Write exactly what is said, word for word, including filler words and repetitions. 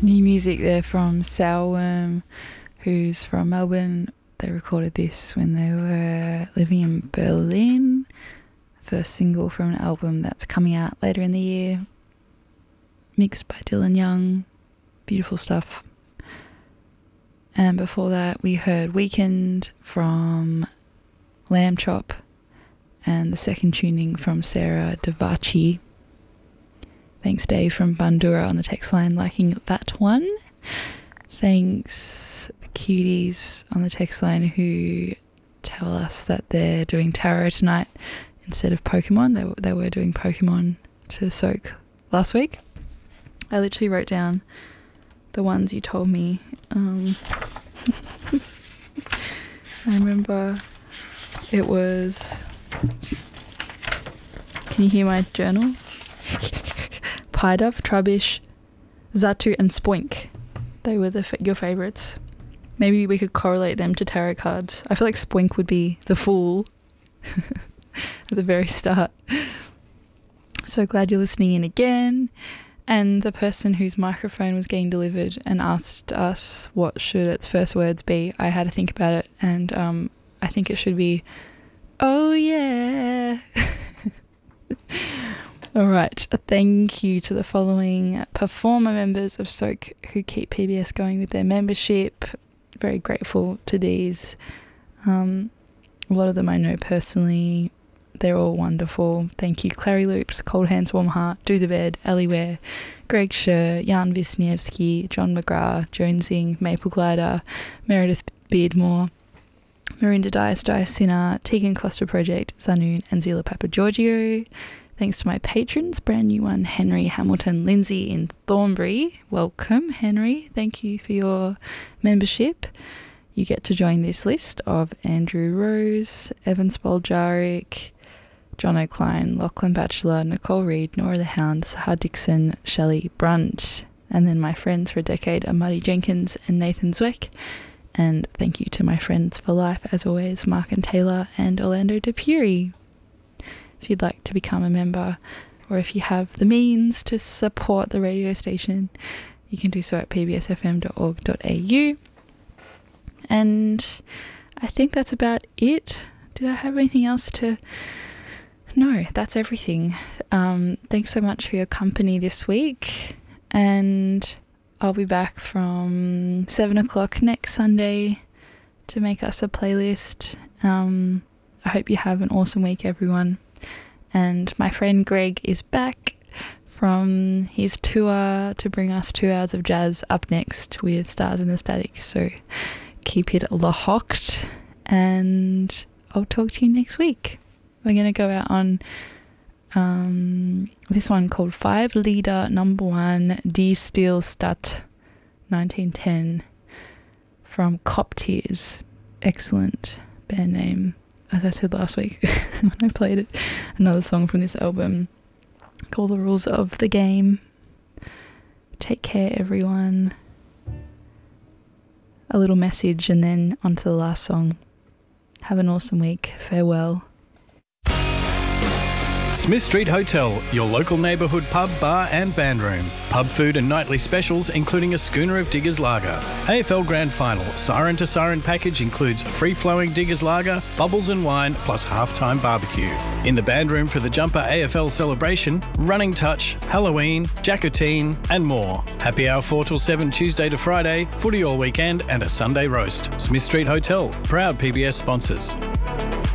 New music there from Sourworm, who's from Melbourne. They recorded this when they were living in Berlin. First single from an album that's coming out later in the year. Mixed by Dylan Young. Beautiful stuff. And before that we heard Weekend from Lamb Chop and the second tuning from Sarah Davachi. Thanks Dave from Bandura on the text line liking that one. Thanks the cuties on the text line who tell us that they're doing tarot tonight instead of Pokemon. They, they were doing Pokemon to soak last week. I literally wrote down the ones you told me. Um, I remember it was... Can you hear my journal? Pidove, Trubbish, Zatu and Spoink. They were the your favourites. Maybe we could correlate them to tarot cards. I feel like Spoink would be the fool at the very start. So glad you're listening in again. And the person whose microphone was getting delivered and asked us what should its first words be, I had to think about it, and um, I think it should be, oh yeah. All right, thank you to the following performer members of Soak who keep P B S going with their membership. Very grateful to these. Um, a lot of them I know personally. They're all wonderful. Thank you. Clary Loops, Cold Hands, Warm Heart, Do the Bed, Ellie Ware, Greg Scher, Jan Wisniewski, John McGrath, Jonesing, Maple Glider, Meredith Beardmore, Marinda Dias, Dias Sinner, Tegan Costa Project, Zanoon and Zila Papa Giorgio. Thanks to my patrons, brand new one, Henry Hamilton Lindsay in Thornbury. Welcome, Henry. Thank you for your membership. You get to join this list of Andrew Rose, Evan Spoljaric, John O'Klein, Lachlan Batchelor, Nicole Reid, Nora the Hound, Sahar Dixon, Shelley Brunt, and then my friends for a decade are Marty Jenkins and Nathan Zweck. And thank you to my friends for life, as always, Mark and Taylor and Orlando DePuri. If you'd like to become a member, or if you have the means to support the radio station, you can do so at p b s f m dot org dot a u. And I think that's about it. Did I have anything else to... No, that's everything. Um, thanks so much for your company this week. And I'll be back from seven o'clock next Sunday to make us a playlist. Um, I hope you have an awesome week, everyone. And my friend Greg is back from his tour to bring us two hours of jazz up next with Stars in the Static. So keep it locked, and I'll talk to you next week. We're going to go out on um, this one called Five Leader Number One Die Stillstadt nineteen ten from Cop Tears. Excellent band name, as I said last week when I played it. Another song from this album called The Rules of the Game. Take care, everyone. A little message and then on to the last song. Have an awesome week. Farewell. Smith Street Hotel, your local neighbourhood pub, bar and band room. Pub food and nightly specials, including a schooner of Diggers Lager. A F L Grand Final, Siren to Siren package includes free-flowing Diggers Lager, bubbles and wine, plus half-time barbecue. In the band room for the Jumper A F L celebration, Running Touch, Halloween, Jackotine and more. Happy hour four till seven Tuesday to Friday, footy all weekend and a Sunday roast. Smith Street Hotel, proud P B S sponsors.